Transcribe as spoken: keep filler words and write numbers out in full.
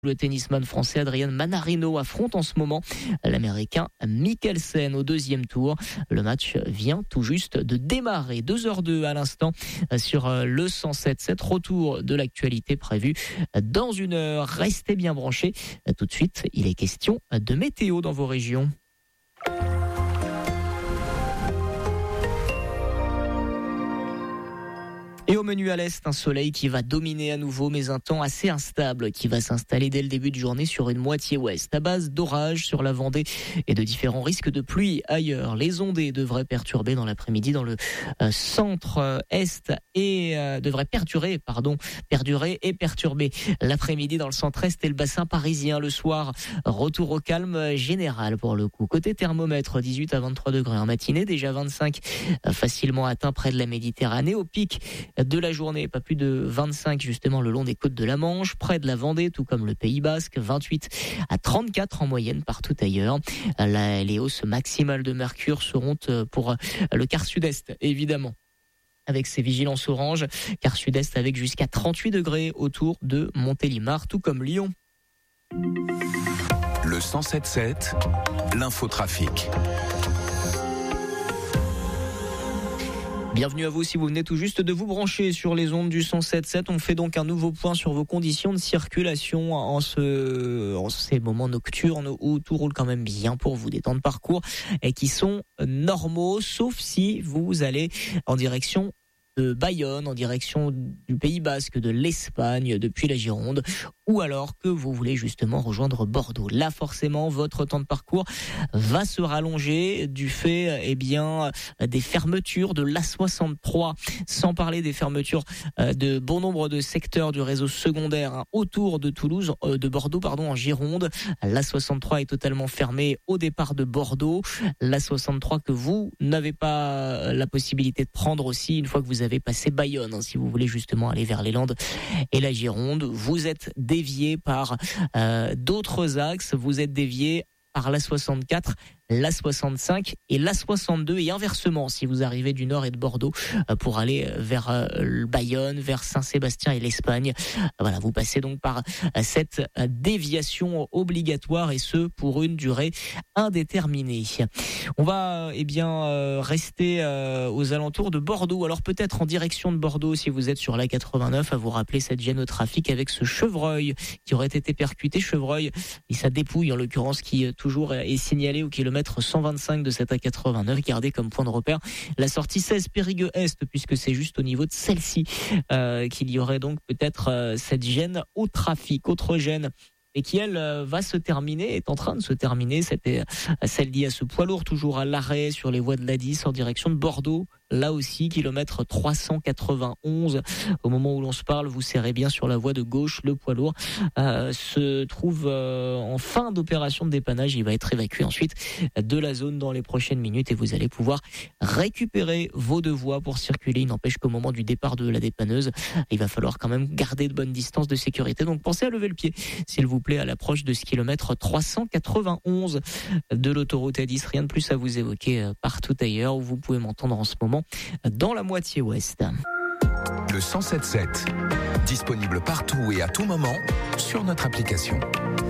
Le tennisman français Adrian Manarino affronte en ce moment l'américain Mikkelsen au deuxième tour. Le match vient tout juste de démarrer. deux heures deux à l'instant sur le cent sept sept. Retour de l'actualité prévu dans une heure. Restez bien branchés. Tout de suite, il est question de météo dans vos régions. Et au menu à l'est, un soleil qui va dominer à nouveau, mais un temps assez instable qui va s'installer dès le début de journée sur une moitié ouest. À base d'orages sur la Vendée et de différents risques de pluie ailleurs. Les ondées devraient perturber dans l'après-midi dans le euh, centre-est et euh, devraient perdurer, pardon, perdurer et perturber l'après-midi dans le centre-est et le bassin parisien. Le soir, retour au calme général pour le coup. Côté thermomètre, dix-huit à vingt-trois degrés en matinée, déjà vingt-cinq euh, facilement atteints près de la Méditerranée. Au pic de la journée, pas plus de vingt-cinq justement le long des côtes de la Manche, près de la Vendée, tout comme le Pays Basque, vingt-huit à trente-quatre en moyenne partout ailleurs. Là, les hausses maximales de mercure seront pour le quart sud-est, évidemment, avec ses vigilances orange, quart sud-est avec jusqu'à trente-huit degrés autour de Montélimar, tout comme Lyon. Le cent sept sept, l'infotrafic. Bienvenue à vous si vous venez tout juste de vous brancher sur les ondes du cent sept sept. On fait donc un nouveau point sur vos conditions de circulation en, ce, en ces moments nocturnes où tout roule quand même bien pour vous. Des temps de parcours et qui sont normaux, sauf si vous allez en direction de Bayonne, en direction du Pays Basque, de l'Espagne, depuis la Gironde, ou alors que vous voulez justement rejoindre Bordeaux. Là, forcément, votre temps de parcours va se rallonger du fait, eh bien, des fermetures de l'A soixante-trois, sans parler des fermetures de bon nombre de secteurs du réseau secondaire hein, autour de Toulouse, euh, de Bordeaux, pardon, en Gironde. L'A soixante-trois est totalement fermée au départ de Bordeaux. L'A soixante-trois que vous n'avez pas la possibilité de prendre aussi une fois que vous avez passé Bayonne, hein, si vous voulez justement aller vers les Landes et la Gironde. Vous êtes dévié par euh, d'autres axes, vous êtes dévié par l'A soixante-quatre, l'A soixante-cinq et l'A soixante-deux et inversement si vous arrivez du nord et de Bordeaux pour aller vers Bayonne, vers Saint-Sébastien et l'Espagne. Voilà, vous passez donc par cette déviation obligatoire et ce pour une durée indéterminée. On va eh bien rester aux alentours de Bordeaux. Alors peut-être en direction de Bordeaux si vous êtes sur l'A quatre-vingt-neuf, à vous rappeler cette gêne au trafic avec ce chevreuil qui aurait été percuté, chevreuil et sa dépouille en l'occurrence qui toujours est signalée au kilomètre cent vingt-cinq de cette A quatre-vingt-neuf. Gardez comme point de repère la sortie seize Périgueux Est, puisque c'est juste au niveau de celle-ci euh, qu'il y aurait donc peut-être euh, cette gêne au trafic. Autre gêne et qui elle va se terminer, est en train de se terminer, c'était celle liée à ce poids lourd toujours à l'arrêt sur les voies de l'A dix en direction de Bordeaux. Là aussi, kilomètre trois cent quatre-vingt-onze. Au moment où l'on se parle, vous serrez bien sur la voie de gauche. Le poids lourd euh, se trouve euh, en fin d'opération de dépannage. Il va être évacué ensuite de la zone dans les prochaines minutes et vous allez pouvoir récupérer vos deux voies pour circuler. Il n'empêche qu'au moment du départ de la dépanneuse, il va falloir quand même garder de bonnes distances de sécurité. Donc pensez à lever le pied, s'il vous plaît, à l'approche de ce kilomètre trois cent quatre-vingt-onze de l'autoroute A dix. Rien de plus à vous évoquer partout ailleurs où vous pouvez m'entendre en ce moment dans la moitié ouest. Le cent sept sept, disponible partout et à tout moment sur notre application.